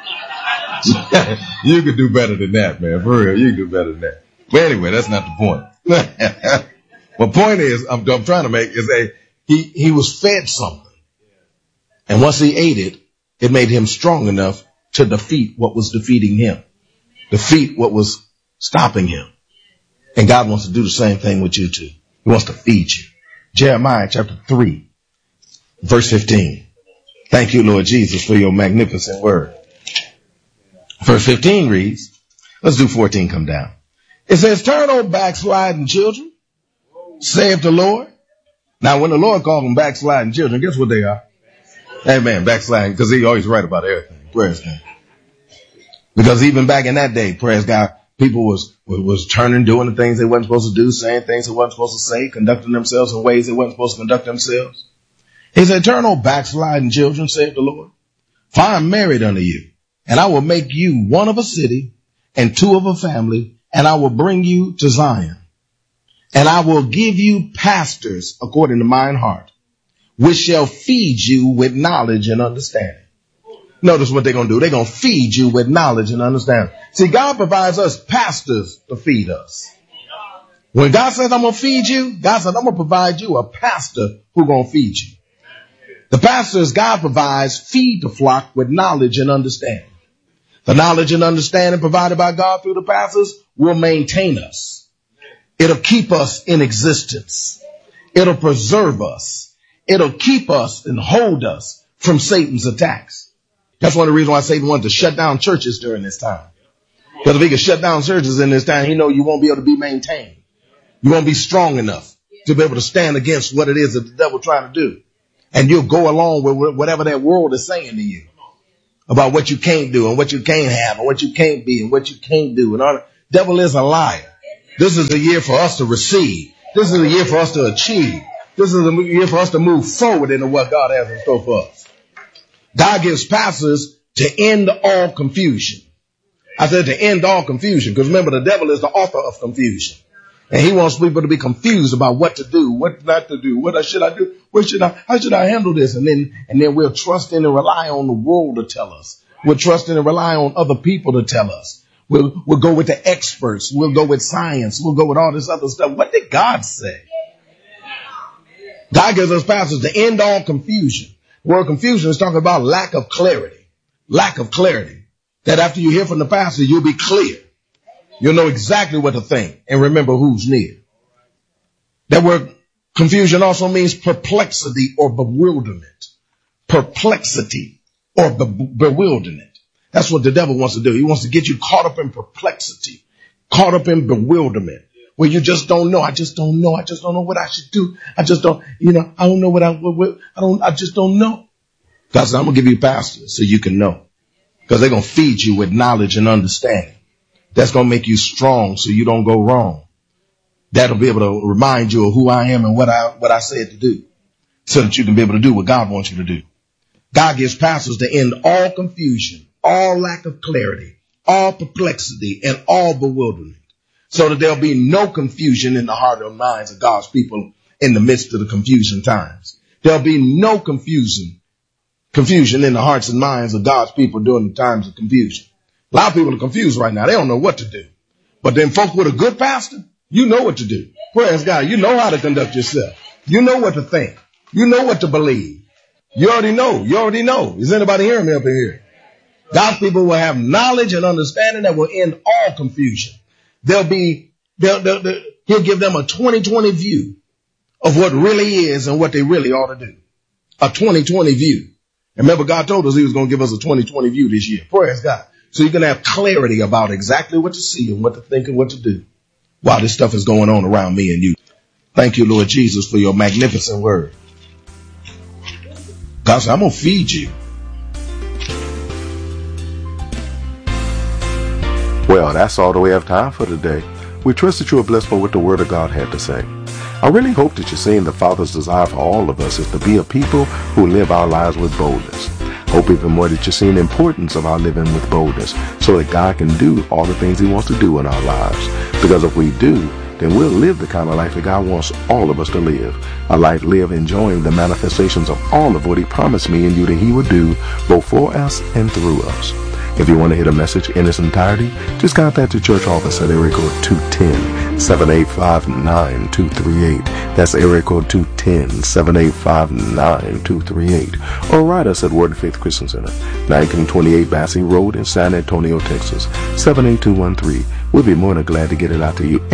You could do better than that, man. For real, you can do better than that. But anyway, that's not the point. My point is, I'm, I'm trying to make is that he, he was fed something. And once he ate it, it made him strong enough to defeat what was defeating him. Defeat what was stopping him. And God wants to do the same thing with you too. He wants to feed you. Jeremiah chapter three, verse fifteen. Thank you, Lord Jesus, for your magnificent word. Verse fifteen reads, let's do fourteen, come down. It says, turn, O backsliding children, saith the Lord. Now, when the Lord called them backsliding children, guess what they are? Amen, backsliding, because he always right about everything. Praise God. Because even back in that day, praise God, people was, was turning, doing the things they weren't supposed to do, saying things they weren't supposed to say, conducting themselves in ways they weren't supposed to conduct themselves. He said, turn, O backsliding children, saith the Lord, for I am married unto you, and I will make you one of a city and two of a family, and I will bring you to Zion. And I will give you pastors according to mine heart, which shall feed you with knowledge and understanding. Notice what they're going to do. They're going to feed you with knowledge and understanding. See, God provides us pastors to feed us. When God says, I'm going to feed you, God said, I'm going to provide you a pastor who's going to feed you. The pastors God provides feed the flock with knowledge and understanding. The knowledge and understanding provided by God through the pastors will maintain us. It'll keep us in existence. It'll preserve us. It'll keep us and hold us from Satan's attacks. That's one of the reasons why Satan wanted to shut down churches during this time. Because if he could shut down churches in this time, he know you won't be able to be maintained. You won't be strong enough to be able to stand against what it is that the devil trying to do. And you'll go along with whatever that world is saying to you about what you can't do and what you can't have and what you can't be and what you can't do. And all the devil is a liar. This is a year for us to receive. This is a year for us to achieve. This is a year for us to move forward into what God has in store for us. God gives pastors to end all confusion. I said to end all confusion, because remember, the devil is the author of confusion. And he wants people to be confused about what to do, what not to do, what should I do, what should I, how should I handle this? And then, and then we'll trust in and rely on the world to tell us. We'll trust in and rely on other people to tell us. We'll, we'll go with the experts. We'll go with science. We'll go with all this other stuff. What did God say? God gives us pastors to end all confusion. The word confusion is talking about lack of clarity, lack of clarity. That after you hear from the pastor, you'll be clear. You'll know exactly what to think and remember who's near. That word confusion also means perplexity or bewilderment. Perplexity or be- bewilderment. That's what the devil wants to do. He wants to get you caught up in perplexity, caught up in bewilderment, where you just don't know. I just don't know. I just don't know what I should do. I just don't, you know, I don't know what I, what, what, I don't, I just don't know. God said, I'm going to give you pastors so you can know, because they're going to feed you with knowledge and understanding. That's going to make you strong so you don't go wrong. That'll be able to remind you of who I am and what I, what I said to do, so that you can be able to do what God wants you to do. God gives pastors to end all confusion, all lack of clarity, all perplexity, and all bewilderment, so that there'll be no confusion in the heart and minds of God's people in the midst of the confusion times. There'll be no confusion, confusion in the hearts and minds of God's people during the times of confusion. A lot of people are confused right now. They don't know what to do. But then folk with a good pastor, you know what to do. Praise God. You know how to conduct yourself. You know what to think. You know what to believe. You already know. You already know. Is anybody hearing me up in here? God's people will have knowledge and understanding that will end all confusion. They'll be, they'll, they'll, they'll, he'll give them a twenty twenty view of what really is and what they really ought to do. A twenty twenty view. And remember, God told us he was going to give us a twenty twenty view this year. Praise God. So you can have clarity about exactly what to see and what to think and what to do while this stuff is going on around me and you. Thank you, Lord Jesus, for your magnificent word. God said, I'm going to feed you. Well, that's all that we have time for today. We trust that you are blessed by what the Word of God had to say. I really hope that you're seeing the Father's desire for all of us is to be a people who live our lives with boldness. Hope even more that you're seeing the importance of our living with boldness so that God can do all the things he wants to do in our lives. Because if we do, then we'll live the kind of life that God wants all of us to live. A life lived enjoying the manifestations of all of what he promised me and you that he would do both for us and through us. If you want to hear the message in its entirety, just contact the church office at area code two one zero, seven eight five, nine two three eight. That's area code two one zero, seven eight five, nine two three eight. Or write us at Word of Faith Christian Center, nineteen twenty-eight Bassey Road in San Antonio, Texas, seven eight two one three. We'll be more than glad to get it out to you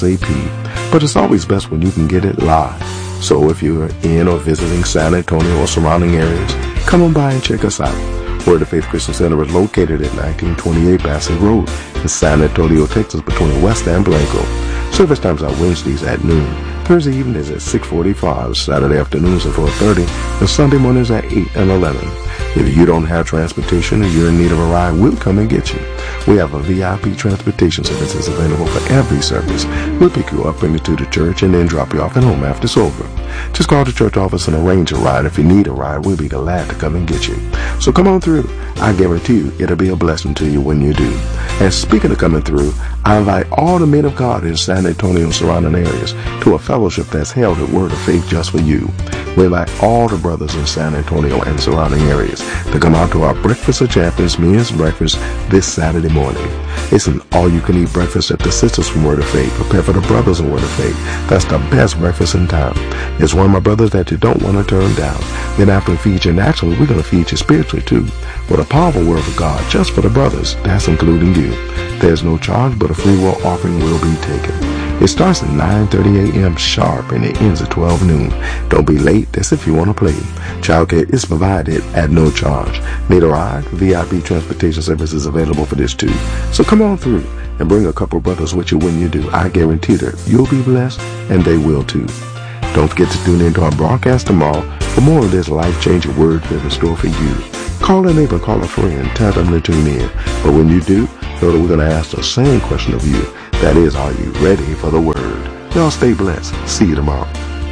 ASAP. But it's always best when you can get it live. So if you're in or visiting San Antonio or surrounding areas, come on by and check us out. Word of Faith Christian Center is located at nineteen twenty-eight Bassett Road in San Antonio, Texas, between West and Blanco. Service times are Wednesdays at noon, Thursday evenings at six forty-five, Saturday afternoons at four thirty, and Sunday mornings at eight and eleven. If you don't have transportation or you're in need of a ride, we'll come and get you. We have a V I P transportation services available for every service. We'll pick you up, bring you to the church, and then drop you off at home after it's over. Just call the church office and arrange a ride. If you need a ride, we'll be glad to come and get you. So come on through. I guarantee you it'll be a blessing to you when you do. And speaking of coming through, I invite all the men of God in San Antonio and surrounding areas to a fellowship that's held at Word of Faith just for you. We invite all the brothers in San Antonio and surrounding areas to come out to our Breakfast of Champions men's breakfast this Saturday morning. It's an all-you-can-eat breakfast that the sisters from Word of Faith prepare for the brothers in Word of Faith. That's the best breakfast in town. It's one of my brothers that you don't want to turn down. Then after we feed you naturally, we're going to feed you spiritually too, with a powerful word of God just for the brothers. That's including you. There's no charge, but a free will offering will be taken. It starts at nine thirty a.m. sharp and it ends at twelve noon. Don't be late. That's if you want to play. Childcare is provided at no charge. Need a ride? V I P transportation service is available for this too. So come on through and bring a couple brothers with you when you do. I guarantee that you'll be blessed and they will too. Don't forget to tune in to our broadcast tomorrow for more of this life-changing word we have in store for you. Call a neighbor, call a friend, tell them to tune in. But when you do, know that we're going to ask the same question of you. That is, are you ready for the word? Y'all stay blessed. See you tomorrow.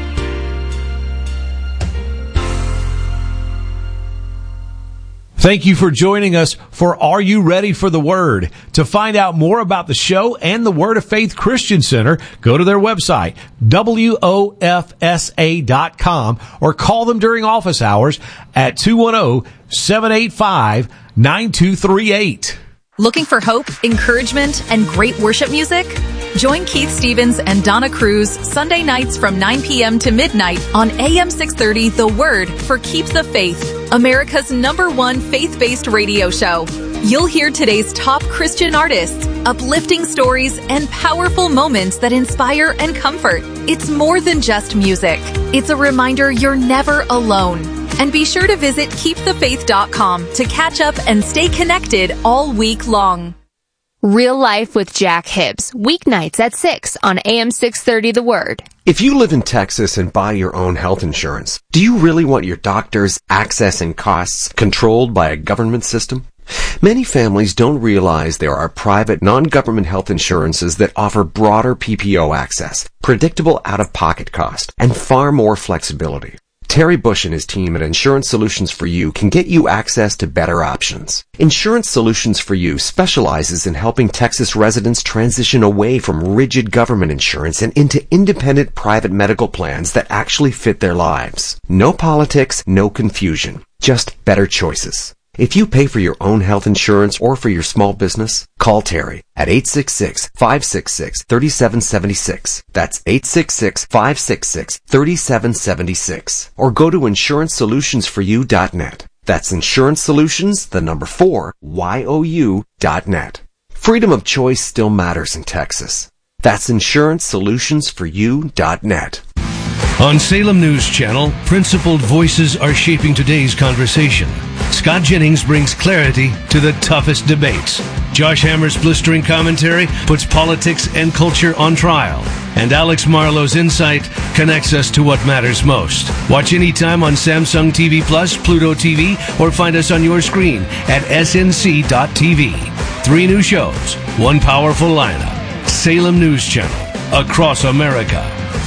Thank you for joining us for Are You Ready for the Word? To find out more about the show and the Word of Faith Christian Center, go to their website, W O F S A dot com, or call them during office hours at two one zero, seven eight five, nine two three eight. Looking for hope, encouragement, and great worship music? Join Keith Stevens and Donna Cruz Sunday nights from nine p.m. to midnight on A M six thirty The Word for Keep the Faith, America's number one faith-based radio show. You'll hear today's top Christian artists, uplifting stories, and powerful moments that inspire and comfort. It's more than just music. It's a reminder you're never alone. And be sure to visit keep the faith dot com to catch up and stay connected all week long. Real Life with Jack Hibbs, weeknights at six on A M six thirty The Word. If you live in Texas and buy your own health insurance, do you really want your doctors' access and costs controlled by a government system? Many families don't realize there are private, non-government health insurances that offer broader P P O access, predictable out-of-pocket cost, and far more flexibility. Terry Bush and his team at Insurance Solutions for You can get you access to better options. Insurance Solutions for You specializes in helping Texas residents transition away from rigid government insurance and into independent private medical plans that actually fit their lives. No politics, no confusion, just better choices. If you pay for your own health insurance or for your small business, call Terry at eight six six, five six six, three seven seven six. That's eight six six, five six six, three seven seven six. Or go to insurance solutions for you dot net. That's Insurance Solutions, the number four, Y O U dot net. Freedom of choice still matters in Texas. That's insurance solutions for you dot net. On Salem News Channel, principled voices are shaping today's conversation. Scott Jennings brings clarity to the toughest debates. Josh Hammer's blistering commentary puts politics and culture on trial. And Alex Marlowe's insight connects us to what matters most. Watch anytime on Samsung T V Plus, Pluto T V, or find us on your screen at S N C dot T V. Three new shows, one powerful lineup. Salem News Channel, across America.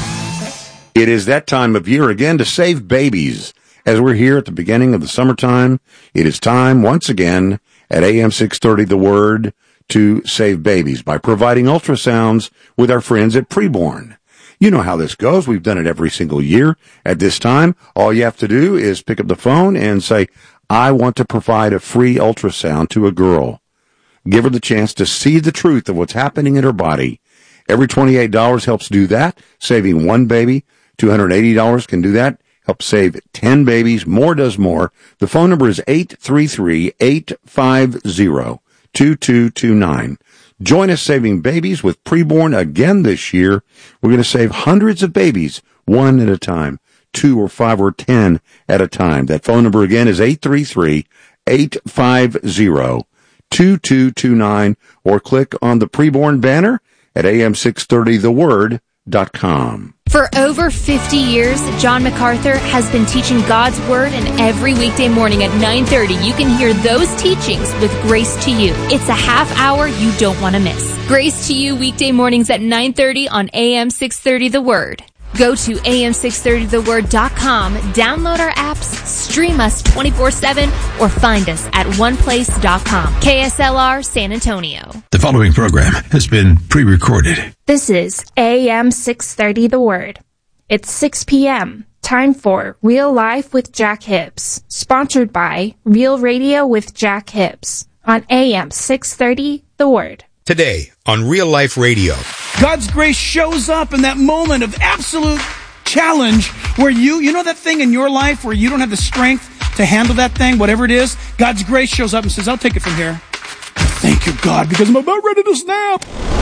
It is that time of year again to save babies. As we're here at the beginning of the summertime, it is time once again at A M six thirty The Word to save babies by providing ultrasounds with our friends at Preborn. You know how this goes. We've done it every single year. At this time, all you have to do is pick up the phone and say, I want to provide a free ultrasound to a girl. Give her the chance to see the truth of what's happening in her body. Every twenty-eight dollars helps do that, saving one baby. two hundred eighty dollars can do that. Help save ten babies. More does more. The phone number is eight three three, eight five zero, two two two nine. Join us saving babies with Preborn again this year. We're going to save hundreds of babies, one at a time, two or five or ten at a time. That phone number again is eight three three, eight five zero, two two two nine, or click on the Preborn banner at A M six thirty the word dot com. For over fifty years, John MacArthur has been teaching God's Word, and every weekday morning at nine thirty, you can hear those teachings with Grace to You. It's a half hour you don't want to miss. Grace to You, weekday mornings at nine thirty on A M six thirty The Word. Go to A M six thirty the word dot com, download our apps, stream us twenty-four seven, or find us at one place dot com. K S L R San Antonio. The following program has been pre-recorded. This is A M six thirty The Word. It's six p.m. Time for Real Life with Jack Hibbs, sponsored by Real Radio with Jack Hibbs on A M six thirty The Word. Today on Real Life Radio. God's grace shows up in that moment of absolute challenge where you, you know that thing in your life where you don't have the strength to handle that thing, whatever it is? God's grace shows up and says, I'll take it from here. Thank you, God, because I'm about ready to snap.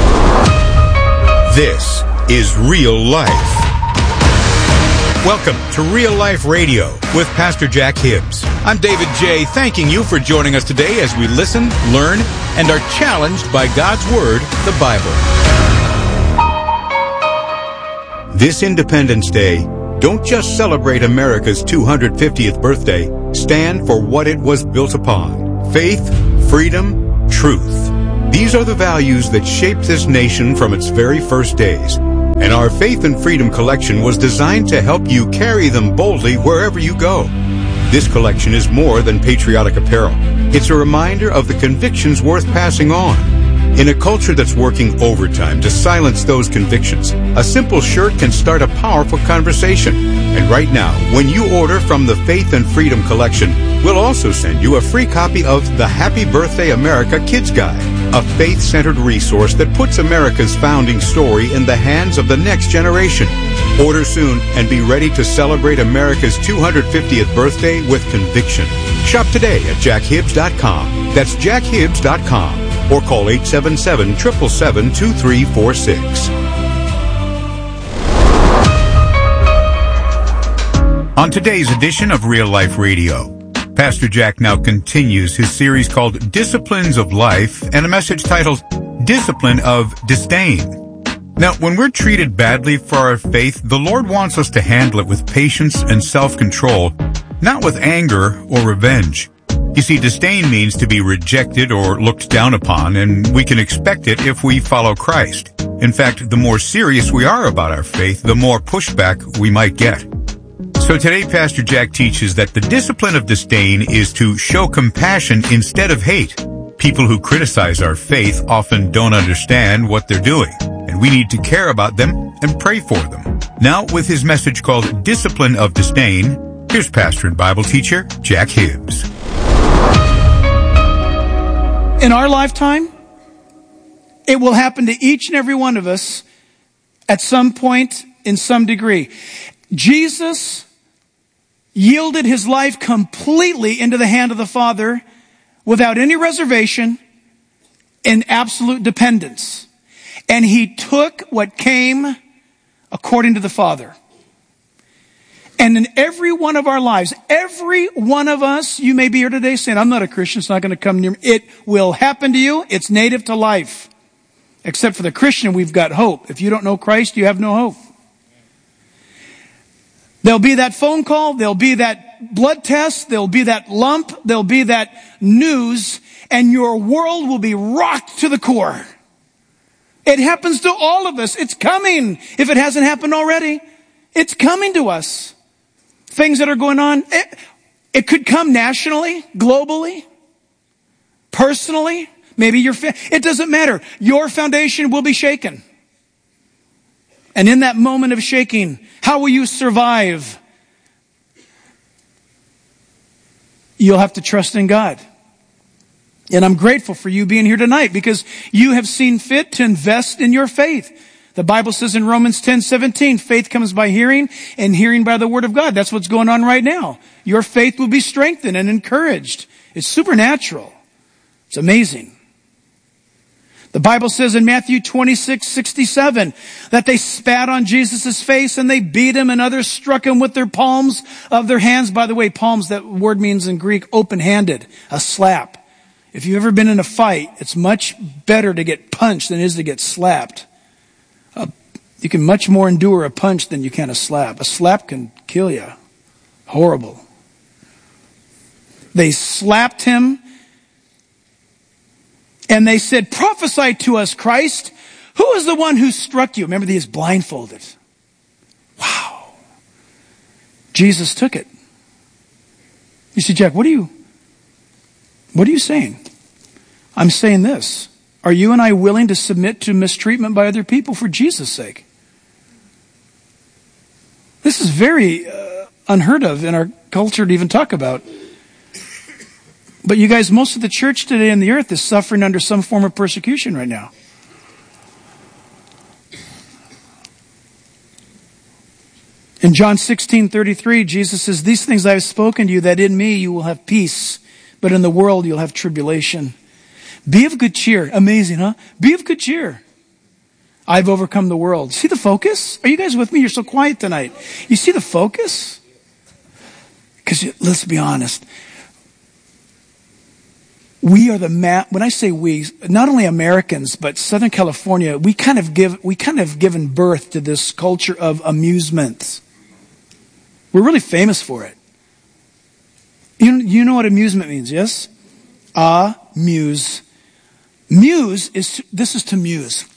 This is Real Life. Welcome to Real Life Radio with Pastor Jack Hibbs. I'm David J., thanking you for joining us today as we listen, learn, and are challenged by God's Word, the Bible. This Independence Day, Don't just celebrate America's two hundred fiftieth birthday. Stand for what it was built upon. Faith, freedom, truth. These are the values that shaped this nation from its very first days. And our Faith and Freedom collection was designed to help you carry them boldly wherever you go. This collection is more than patriotic apparel. It's a reminder of the convictions worth passing on. In a culture that's working overtime to silence those convictions, a simple shirt can start a powerful conversation. And right now, when you order from the Faith and Freedom collection, we'll also send you a free copy of the Happy Birthday America Kids Guide, a faith-centered resource that puts America's founding story in the hands of the next generation. Order soon and be ready to celebrate America's two hundred fiftieth birthday with conviction. Shop today at jack hibbs dot com. That's jack hibbs dot com. Or call eight seven seven, seven seven seven, two three four six. On today's edition of Real Life Radio, Pastor Jack now continues his series called Disciplines of Life and a message titled Discipline of Disdain. Now, when we're treated badly for our faith, the Lord wants us to handle it with patience and self-control, not with anger or revenge. You see, disdain means to be rejected or looked down upon, and we can expect it if we follow Christ. In fact, the more serious we are about our faith, the more pushback we might get. So today, Pastor Jack teaches that the discipline of disdain is to show compassion instead of hate. People who criticize our faith often don't understand what they're doing, and we need to care about them and pray for them. Now, with his message called Discipline of Disdain, here's pastor and Bible teacher Jack Hibbs. In our lifetime, it will happen to each and every one of us at some point in some degree. Jesus yielded his life completely into the hand of the Father without any reservation and absolute dependence. And he took what came according to the Father. And in every one of our lives, every one of us, you may be here today saying, I'm not a Christian, it's not going to come near me. It will happen to you. It's native to life. Except for the Christian, we've got hope. If you don't know Christ, you have no hope. There'll be that phone call, there'll be that blood test, there'll be that lump, there'll be that news, and your world will be rocked to the core. It happens to all of us. It's coming. If it hasn't happened already, it's coming to us. Things that are going on, it, it could come nationally, globally, personally, maybe your fa- it doesn't matter. Your foundation will be shaken. And in that moment of shaking, how will you survive? You'll have to trust in God. And I'm grateful for you being here tonight because you have seen fit to invest in your faith. The Bible says in Romans ten seventeen, faith comes by hearing and hearing by the word of God. That's what's going on right now. Your faith will be strengthened and encouraged. It's supernatural. It's amazing. The Bible says in Matthew twenty-six sixty-seven that they spat on Jesus' face and they beat him and others struck him with their palms of their hands. By the way, palms, that word means in Greek open-handed, a slap. If you've ever been in a fight, it's much better to get punched than it is to get slapped. Uh, you can much more endure a punch than you can a slap. A slap can kill you. Horrible. They slapped him and they said, prophesy to us, Christ. Who is the one who struck you? Remember, he is blindfolded. Wow. Jesus took it. You see, Jack, what are you, what are you saying? I'm saying this. Are you and I willing to submit to mistreatment by other people for Jesus' sake? This is very uh, unheard of in our culture to even talk about. But you guys, most of the church today on the earth is suffering under some form of persecution right now. In John sixteen thirty-three, Jesus says, these things I have spoken to you, that in me you will have peace, but in the world you'll have tribulation. Be of good cheer. Amazing, huh? Be of good cheer. I've overcome the world. See the focus? Are you guys with me? You're so quiet tonight. You see the focus? Because let's be honest. We are the ma- when I say we, not only Americans, but Southern California, we kind of give, we kind of given birth to this culture of amusement. We're really famous for it. You, you know what amusement means, yes? Amuse. Muse is, this is to muse.